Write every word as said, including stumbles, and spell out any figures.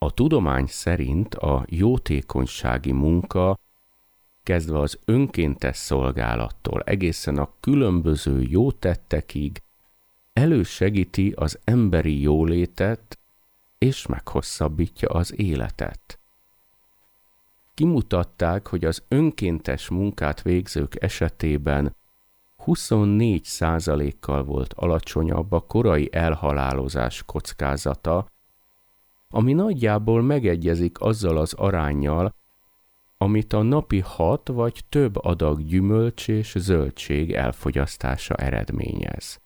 A tudomány szerint a jótékonysági munka, kezdve az önkéntes szolgálattól egészen a különböző jótettekig elősegíti az emberi jólétet és meghosszabbítja az életet. Kimutatták, hogy az önkéntes munkát végzők esetében huszonnégy százalékkal volt alacsonyabb a korai elhalálozás kockázata, ami nagyjából megegyezik azzal az aránnyal, amit a napi hat vagy több adag gyümölcs és zöldség elfogyasztása eredményez.